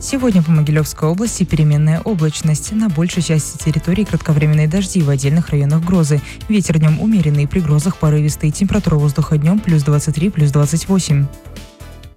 Сегодня по Могилевской области переменная облачность. На большей части территории кратковременные дожди, в отдельных районах грозы. Ветер днем умеренный, при грозах порывистый. Температура воздуха днем +23, +28.